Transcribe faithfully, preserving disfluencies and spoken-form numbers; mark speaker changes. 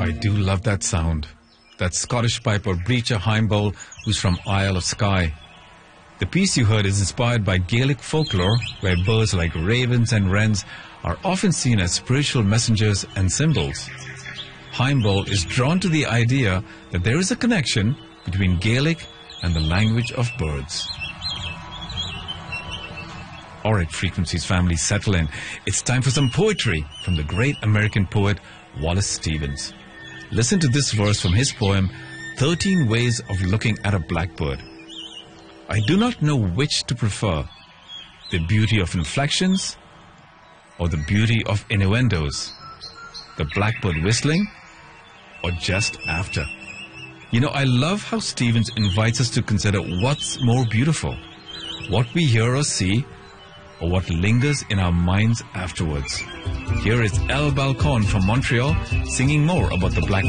Speaker 1: I do love that sound. That Scottish piper Breacher Heimbold, who's from Isle of Skye. The piece you heard is inspired by Gaelic folklore, where birds like ravens and wrens are often seen as spiritual messengers and symbols. Heimbold is drawn to the idea that there is a connection between Gaelic and the language of birds. Alright, Frequencies family, settle in. It's time for some poetry from the great American poet Wallace Stevens. Listen to this verse from his poem, thirteen Ways of Looking at a Blackbird. I do not know which to prefer, the beauty of inflections or the beauty of innuendos, the blackbird whistling or just after. You know, I love how Stevens invites us to consider what's more beautiful, what we hear or see, or what lingers in our minds afterwards. Here is El Balcon from Montreal singing more about the black